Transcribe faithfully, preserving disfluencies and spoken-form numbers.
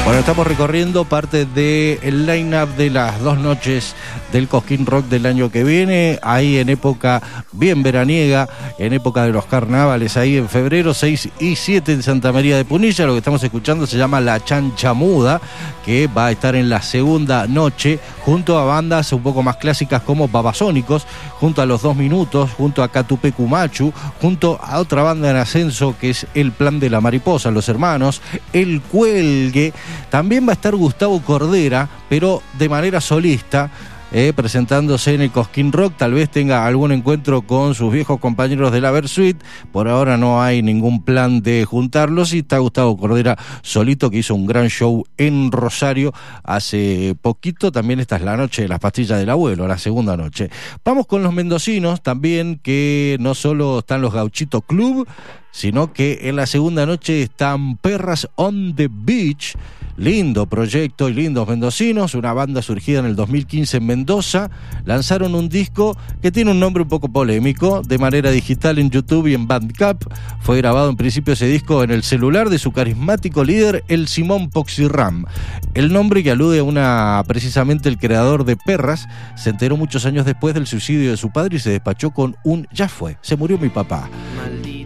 Bueno, estamos recorriendo parte del line-up de las dos noches del Cosquín Rock del año que viene, ahí en época bien veraniega, en época de los carnavales, ahí en febrero, seis y siete en Santa María de Punilla. Lo que estamos escuchando se llama La Chancha Muda, que va a estar en la segunda noche, junto a bandas un poco más clásicas como Babasónicos, junto a Los Dos Minutos, junto a Catupecu Machu, junto a otra banda en ascenso que es El Plan de la Mariposa, Los Hermanos, El Cuelgue. También va a estar Gustavo Cordera, pero de manera solista, eh, presentándose en el Cosquín Rock. Tal vez tenga algún encuentro con sus viejos compañeros de la Versuit. Por ahora no hay ningún plan de juntarlos. Y está Gustavo Cordera solito, que hizo un gran show en Rosario hace poquito. También esta es la noche de las pastillas del abuelo, la segunda noche. Vamos con los mendocinos también, que no solo están los Gauchito Club, sino que en la segunda noche están Perras on the Beach. Lindo proyecto y lindos mendocinos, una banda surgida en el dos mil quince en Mendoza. Lanzaron un disco que tiene un nombre un poco polémico, de manera digital en YouTube y en Bandcamp. Fue grabado en principio ese disco en el celular de su carismático líder, el Simón Poxirram. El nombre, que alude a una, precisamente el creador de Perras, se enteró muchos años después del suicidio de su padre y se despachó con un "ya fue, se murió mi papá".